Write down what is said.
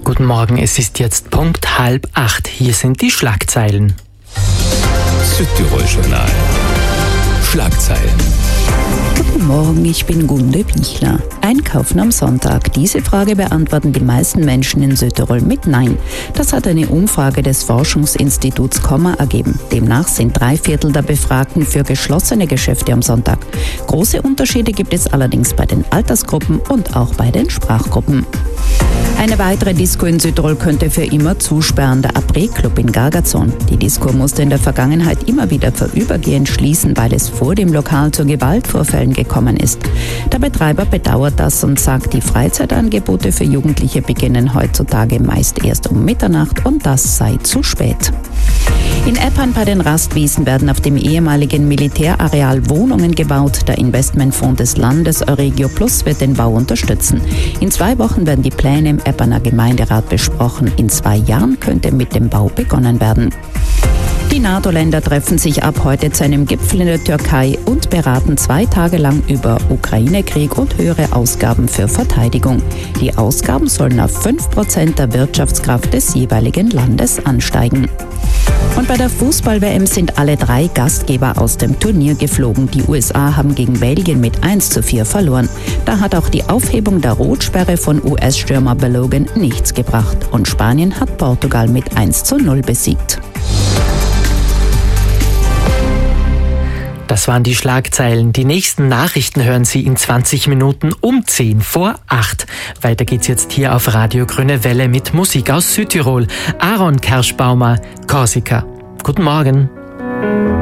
guten Morgen, es ist jetzt Punkt 7:30. Hier sind die Schlagzeilen. Südtirol-Journal. Schlagzeilen. Guten Morgen, ich bin Gunde Pichler. Einkaufen am Sonntag. Diese Frage beantworten die meisten Menschen in Südtirol mit Nein. Das hat eine Umfrage des Forschungsinstituts Comma ergeben. Demnach sind 3/4 der Befragten für geschlossene Geschäfte am Sonntag. Große Unterschiede gibt es allerdings bei den Altersgruppen und auch bei den Sprachgruppen. Eine weitere Disco in Südtirol könnte für immer zusperren, der Après-Club in Gargazon. Die Disco musste in der Vergangenheit immer wieder vorübergehend schließen, weil es vor dem Lokal zu Gewaltvorfällen gekommen ist. Der Betreiber bedauert das und sagt, die Freizeitangebote für Jugendliche beginnen heutzutage meist erst um Mitternacht und das sei zu spät. In Eppan bei den Rastwiesen werden auf dem ehemaligen Militärareal Wohnungen gebaut. Der Investmentfonds des Landes Euregio Plus wird den Bau unterstützen. In 2 Wochen werden die Pläne im Eppaner Gemeinderat besprochen. In 2 Jahren könnte mit dem Bau begonnen werden. Die NATO-Länder treffen sich ab heute zu einem Gipfel in der Türkei und beraten 2 Tage lang über Ukraine-Krieg und höhere Ausgaben für Verteidigung. Die Ausgaben sollen auf 5% der Wirtschaftskraft des jeweiligen Landes ansteigen. Und bei der Fußball-WM sind alle 3 Gastgeber aus dem Turnier geflogen. Die USA haben gegen Belgien mit 1:4 verloren. Da hat auch die Aufhebung der Rotsperre von US-Stürmer Balogun nichts gebracht. Und Spanien hat Portugal mit 1:0 besiegt. Das waren die Schlagzeilen. Die nächsten Nachrichten hören Sie in 20 Minuten um 7:50. Weiter geht's jetzt hier auf Radio Grüne Welle mit Musik aus Südtirol. Aaron Kerschbaumer, Korsika. Guten Morgen.